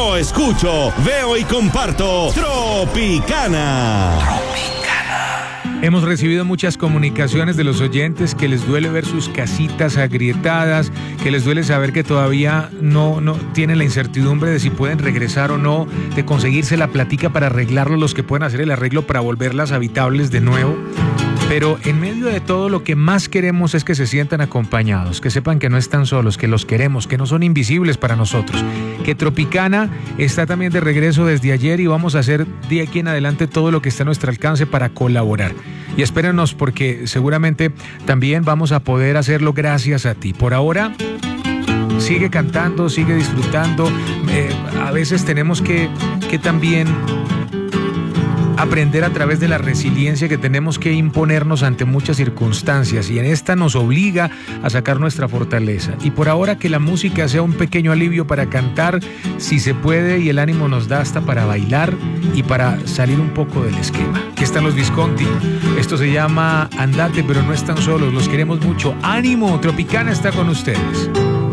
Yo escucho, veo y comparto Tropicana. Hemos recibido muchas comunicaciones de los oyentes que les duele ver sus casitas agrietadas, que les duele saber que todavía no tienen la incertidumbre de si pueden regresar o no, de conseguirse la platica para arreglarlo, los que pueden hacer el arreglo para volverlas habitables de nuevo. Pero en medio de todo, lo que más queremos es que se sientan acompañados, que sepan que no están solos, que los queremos, que no son invisibles para nosotros, que Tropicana está también de regreso desde ayer y vamos a hacer de aquí en adelante todo lo que está a nuestro alcance para colaborar. Y espérenos, porque seguramente también vamos a poder hacerlo gracias a ti. Por ahora, sigue cantando, sigue disfrutando. A veces tenemos que también aprender a través de la resiliencia que tenemos que imponernos ante muchas circunstancias, y en esta nos obliga a sacar nuestra fortaleza. Y por ahora, que la música sea un pequeño alivio para cantar, si se puede, y el ánimo nos da hasta para bailar y para salir un poco del esquema. Aquí están los Visconti. Esto se llama Andate, pero no están solos. Los queremos mucho. ¡Ánimo! Tropicana está con ustedes.